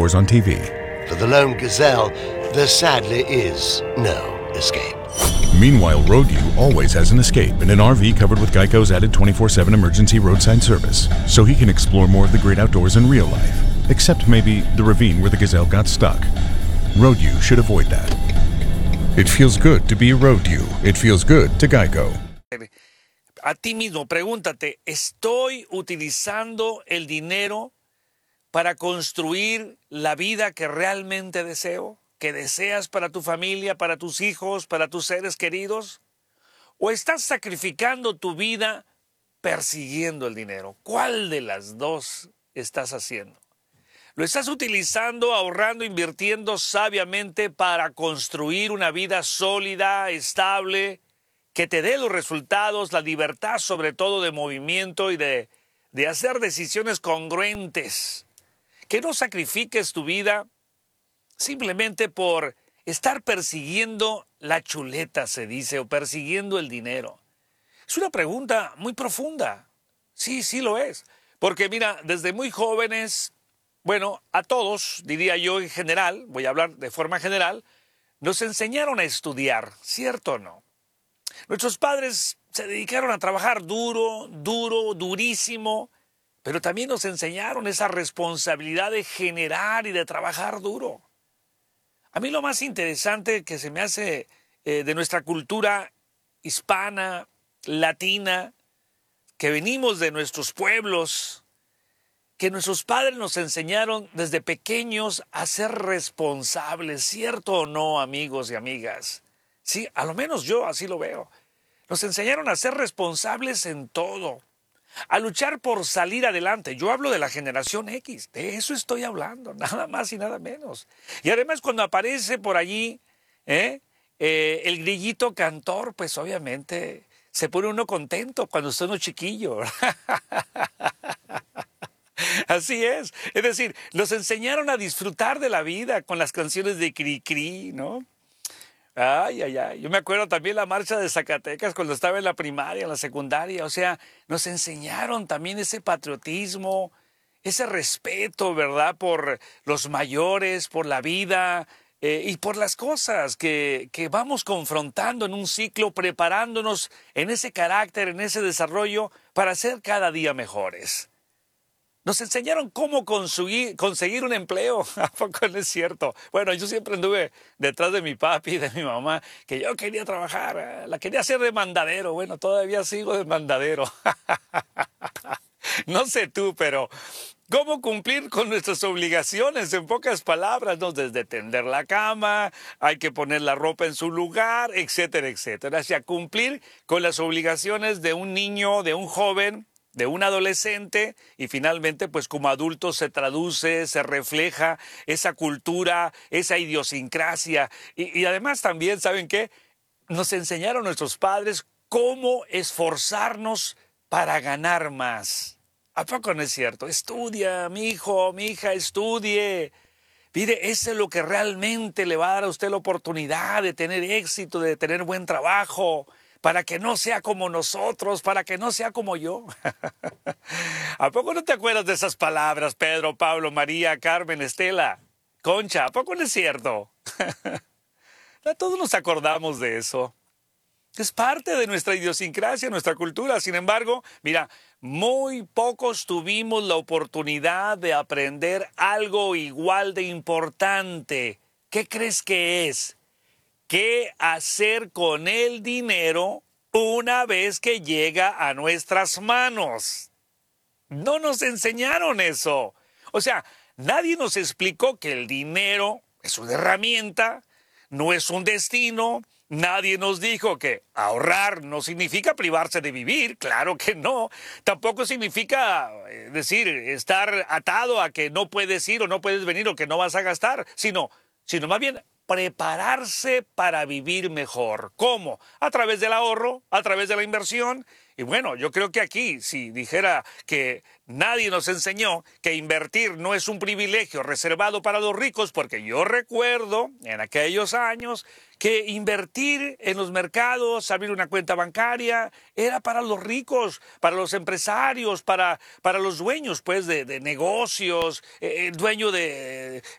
outdoors on TV. For the lone gazelle, there sadly is no escape. Meanwhile, Roadview always has an escape in an RV covered with Geico's added 24/7 emergency roadside service, so he can explore more of the great outdoors in real life, except maybe the ravine where the gazelle got stuck. Roadview should avoid that. It feels good to be Roadview. It feels good to Geico. A ti mismo, pregúntate, ¿estoy utilizando el dinero para construir la vida que realmente deseo? ¿Que deseas para tu familia, para tus hijos, para tus seres queridos? ¿O estás sacrificando tu vida persiguiendo el dinero? ¿Cuál de las dos estás haciendo? ¿Lo estás utilizando, ahorrando, invirtiendo sabiamente para construir una vida sólida, estable, que te dé los resultados, la libertad sobre todo de movimiento y de hacer decisiones congruentes? Que no sacrifiques tu vida simplemente por estar persiguiendo la chuleta, se dice, o persiguiendo el dinero. Es una pregunta muy profunda. Sí, sí lo es. Porque mira, desde muy jóvenes, bueno, a todos, diría yo en general, voy a hablar de forma general, nos enseñaron a estudiar, ¿cierto o no? Nuestros padres se dedicaron a trabajar durísimo, pero también nos enseñaron esa responsabilidad de generar y de trabajar duro. A mí lo más interesante que se me hace de nuestra cultura hispana, latina, que venimos de nuestros pueblos, que nuestros padres nos enseñaron desde pequeños a ser responsables, ¿cierto o no, amigos y amigas? Sí, a lo menos yo así lo veo. Nos enseñaron a ser responsables en todo, a luchar por salir adelante. Yo hablo de la generación X, de eso estoy hablando, nada más y nada menos. Y además cuando aparece por allí el grillito cantor, pues obviamente se pone uno contento cuando está uno chiquillo. Así es decir, nos enseñaron a disfrutar de la vida con las canciones de Cricri, ¿no? Ay, ay, ay. Yo me acuerdo también la marcha de Zacatecas cuando estaba en la primaria, en la secundaria. O sea, nos enseñaron también ese patriotismo, ese respeto, ¿verdad? Por los mayores, por la vida y por las cosas que vamos confrontando en un ciclo, preparándonos en ese carácter, en ese desarrollo para ser cada día mejores. Nos enseñaron cómo conseguir un empleo. ¿A poco no es cierto? Bueno, yo siempre anduve detrás de mi papi y de mi mamá, que yo quería trabajar, la quería hacer de mandadero. Bueno, todavía sigo de mandadero. No sé tú, pero ¿cómo cumplir con nuestras obligaciones? En pocas palabras, ¿no? Desde tender la cama, hay que poner la ropa en su lugar, etcétera, etcétera. O sea, cumplir con las obligaciones de un niño, de un joven, de un adolescente, y finalmente pues como adulto se traduce, se refleja esa cultura, esa idiosincrasia y además también, ¿saben qué? Nos enseñaron nuestros padres cómo esforzarnos para ganar más. ¿A poco no es cierto? Estudia, mi hijo, mi hija, estudie. Mire, eso es lo que realmente le va a dar a usted la oportunidad de tener éxito, de tener buen trabajo, para que no sea como nosotros, para que no sea como yo. ¿A poco no te acuerdas de esas palabras, Pedro, Pablo, María, Carmen, Estela, Concha? ¿A poco no es cierto? Todos nos acordamos de eso. Es parte de nuestra idiosincrasia, nuestra cultura. Sin embargo, mira, muy pocos tuvimos la oportunidad de aprender algo igual de importante. ¿Qué crees que es? ¿Qué hacer con el dinero una vez que llega a nuestras manos? No nos enseñaron eso. O sea, nadie nos explicó que el dinero es una herramienta, no es un destino. Nadie nos dijo que ahorrar no significa privarse de vivir, claro que no. Tampoco significa estar atado a que no puedes ir o no puedes venir o que no vas a gastar, sino más bien prepararse para vivir mejor. ¿Cómo? A través del ahorro, a través de la inversión. Y bueno, yo creo que aquí, si dijera que nadie nos enseñó que invertir no es un privilegio reservado para los ricos, porque yo recuerdo en aquellos años que invertir en los mercados, abrir una cuenta bancaria, era para los ricos, para los empresarios, para los dueños pues, de negocios, el dueño de